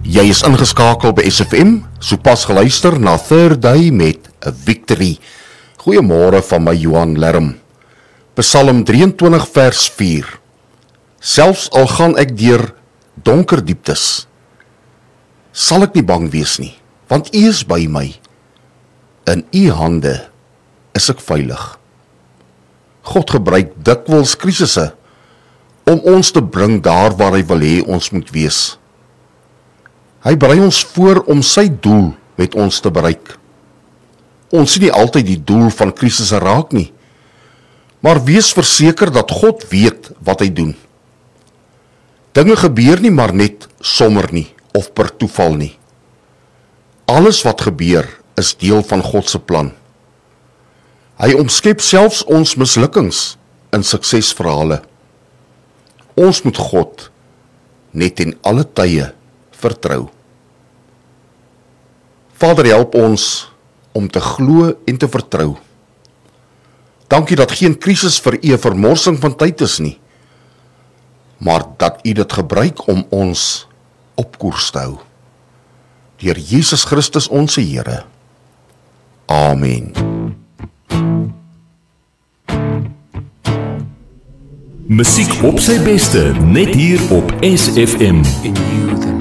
Jy is ingeskakel by SFM, sopas geluister na Third Day met a Victory. Goeiemôre van my Johan Lerm. Psalm 23 vers 4. Selfs al gaan ek deur donker dieptes, sal ek nie bang wees nie, want U is by my. In U hande is ek veilig. God gebruik dikwels krisisse om ons te bring daar waar hy wil hê ons moet wees. Hy berei ons voor om sy doel met ons te bereik. Ons sien nie altyd die doel van krisisse raak nie, maar wees verseker dat God weet wat hy doen. Dinge gebeur nie maar net sommer nie, of per toeval nie. Alles wat gebeur is deel van God se plan. Hy omskep selfs ons mislukkings in suksesverhale. Ons moet God net in alle tye vertrou. Vader, help ons om te glo en te vertrou. Dankie dat geen krisis vir U 'n vermorsing van tyd is nie, maar dat U dit gebruik om ons op koers te hou. Deur Jesus Christus ons Here. Amen. Musiek op sy beste, net hier op SFM. In you the